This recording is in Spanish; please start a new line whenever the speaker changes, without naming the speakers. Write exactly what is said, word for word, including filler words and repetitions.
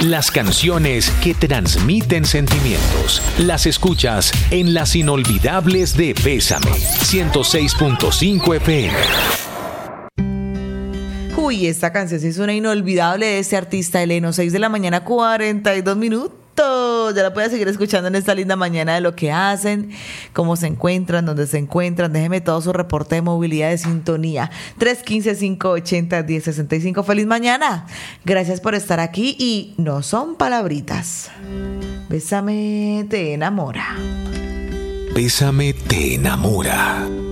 Las canciones que transmiten sentimientos. Las escuchas en Las Inolvidables de Bésame. ciento seis punto cinco F M.
Uy, esta canción sí es una inolvidable de ese artista Eleno. seis de la mañana, cuarenta y dos minutos. Ya la puedes seguir escuchando en esta linda mañana de lo que hacen, cómo se encuentran, dónde se encuentran. Déjeme todo su reporte de movilidad de sintonía. tres uno cinco, cinco ocho cero, uno cero seis cinco. Feliz mañana. Gracias por estar aquí y no son palabritas. Bésame, te enamora.
Bésame, te enamora.